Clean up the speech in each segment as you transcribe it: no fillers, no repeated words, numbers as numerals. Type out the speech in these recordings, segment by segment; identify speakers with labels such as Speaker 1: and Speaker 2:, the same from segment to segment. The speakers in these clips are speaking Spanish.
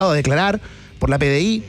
Speaker 1: a declarar por la PDI.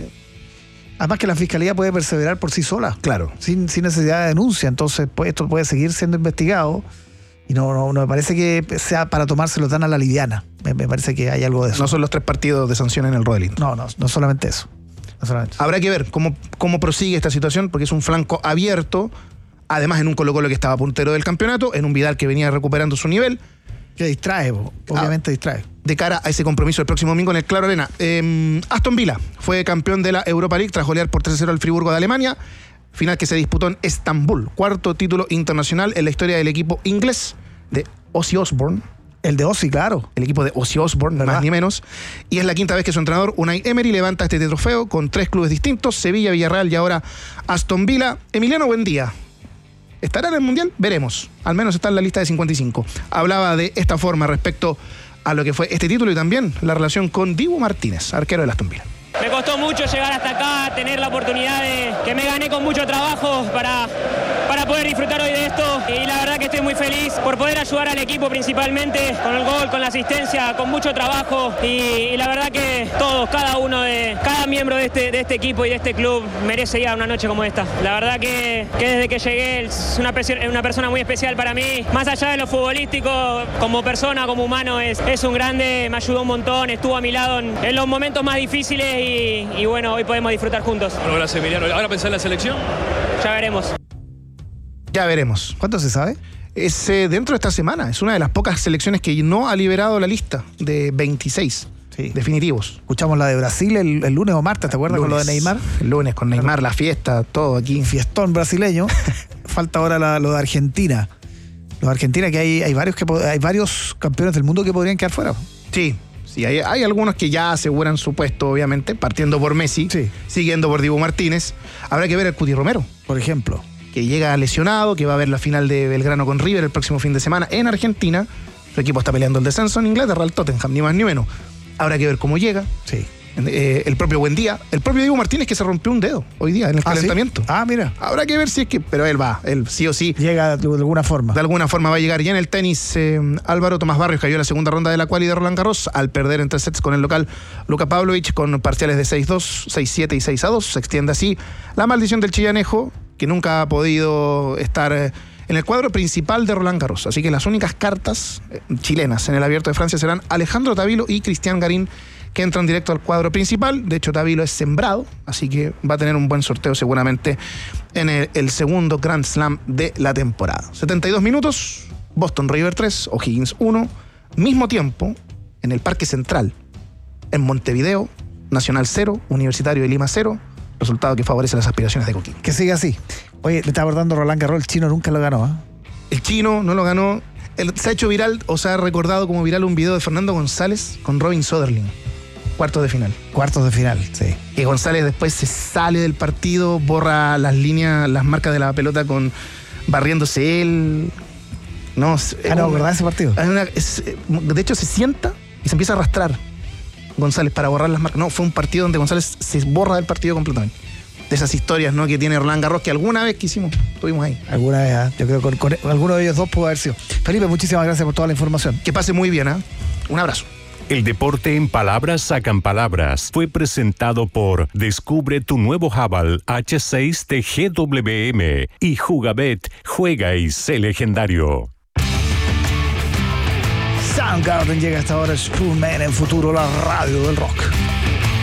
Speaker 2: Además que la Fiscalía puede perseverar por sí sola.
Speaker 1: Claro.
Speaker 2: Sin necesidad de denuncia. Entonces, pues, esto puede seguir siendo investigado. Y no me parece que sea para tomárselo tan a la liviana. Me parece que hay algo de eso.
Speaker 1: No son los 3 partidos de sanción en el Rodelín.
Speaker 2: No solamente eso.
Speaker 1: Habrá que ver cómo prosigue esta situación, porque es un flanco abierto. Además, en un Colo-Colo que estaba puntero del campeonato, en un Vidal que venía recuperando su nivel.
Speaker 2: Que distrae, obviamente distrae.
Speaker 1: De cara a ese compromiso el próximo domingo en el Claro Arena. Aston Villa fue campeón de la Europa League tras golear por 3-0 al Friburgo de Alemania. Final que se disputó en Estambul. 4º título internacional en la historia del equipo inglés de Ozzy Osbourne.
Speaker 2: El de Ozzy, claro.
Speaker 1: El equipo de Ozzy Osbourne, más ni menos. Y es la 5ª vez que su entrenador, Unai Emery, levanta este trofeo con 3 clubes distintos: Sevilla, Villarreal y ahora Aston Villa. Emiliano Buendía, ¿estará en el Mundial? Veremos. Al menos está en la lista de 55. Hablaba de esta forma respecto a lo que fue este título y también la relación con Dibu Martínez, arquero del Aston Villa.
Speaker 3: Me costó mucho llegar hasta acá, tener la oportunidad que me gané con mucho trabajo para poder disfrutar hoy de esto. Y la verdad que estoy muy feliz por poder ayudar al equipo, principalmente con el gol, con la asistencia, con mucho trabajo. Y la verdad que todos, cada miembro de este equipo y de este club merece ya una noche como esta. La verdad que desde que llegué es una persona muy especial para mí. Más allá de lo futbolístico, como persona, como humano, es un grande, me ayudó un montón, estuvo a mi lado en los momentos más difíciles y bueno, hoy podemos disfrutar juntos.
Speaker 4: Bueno, gracias, Emiliano. ¿Ahora pensás en la selección?
Speaker 3: Ya veremos.
Speaker 1: Ya veremos.
Speaker 2: ¿Cuánto se sabe?
Speaker 1: Es dentro de esta semana. Es una de las pocas selecciones que no ha liberado la lista de 26 definitivos.
Speaker 2: Escuchamos la de Brasil el lunes o martes, ¿te acuerdas? Con lo de Neymar.
Speaker 1: El lunes con Neymar, la fiesta, todo aquí.
Speaker 2: Un fiestón brasileño. Falta ahora lo de Argentina. Lo de Argentina, que hay varios campeones del mundo que podrían quedar fuera.
Speaker 1: Sí, hay algunos que ya aseguran su puesto, obviamente, partiendo por Messi, siguiendo por Dibu Martínez. Habrá que ver al Cuti Romero,
Speaker 2: por ejemplo,
Speaker 1: que llega lesionado, que va a ver la final de Belgrano con River el próximo fin de semana en Argentina. Su equipo está peleando el descenso en Inglaterra, el Tottenham, ni más ni menos. Habrá que ver cómo llega.
Speaker 2: Sí.
Speaker 1: El propio Buendía, el propio Dibu Martínez, que se rompió un dedo hoy día en el calentamiento.
Speaker 2: ¿Sí? Mira.
Speaker 1: Habrá que ver si es que, pero él sí o sí.
Speaker 2: Llega de alguna forma.
Speaker 1: De alguna forma va a llegar. Ya en el tenis, Álvaro Tomás Barrios cayó en la segunda ronda de la quali de Roland Garros al perder en 3 sets con el local Luka Pavlovich con parciales de 6-2, 6-7 y 6-2. Se extiende así la maldición del chillanejo, que nunca ha podido estar en el cuadro principal de Roland Garros. Así que las únicas cartas chilenas en el Abierto de Francia serán Alejandro Tavilo y Cristian Garín, que entran directo al cuadro principal. De hecho, Tavilo es sembrado, así que va a tener un buen sorteo seguramente en el segundo Grand Slam de la temporada. 72 minutos, Boston River 3, O'Higgins 1, mismo tiempo en el Parque Central, en Montevideo, Nacional 0, Universitario de Lima 0, resultado que favorece las aspiraciones de Coquimbo.
Speaker 2: Que siga así. Oye, le estaba acordando Roland Garros, el chino nunca lo ganó,
Speaker 1: El chino no lo ganó. Se ha hecho viral, o se ha recordado como viral un video de Fernando González con Robin Soderling. Cuartos de final, sí. Que González después se sale del partido, borra las líneas, las marcas de la pelota barriéndose él. No,
Speaker 2: ¿verdad ese partido?
Speaker 1: De hecho, se sienta y se empieza a arrastrar González para borrar las marcas. No, fue un partido donde González se borra del partido completamente. De esas historias, ¿no?, que tiene Roland Garros, que alguna vez tuvimos ahí.
Speaker 2: Alguna vez, yo creo que con alguno de ellos dos pudo haber sido. Felipe, muchísimas gracias por toda la información.
Speaker 1: Que pase muy bien, Un abrazo.
Speaker 5: El deporte en palabras sacan palabras fue presentado por Descubre tu nuevo Haval H6 de GWM y Jugabet, juega y sé legendario.
Speaker 2: Soundgarden llega hasta ahora, Spoonman en Futuro, la radio del rock.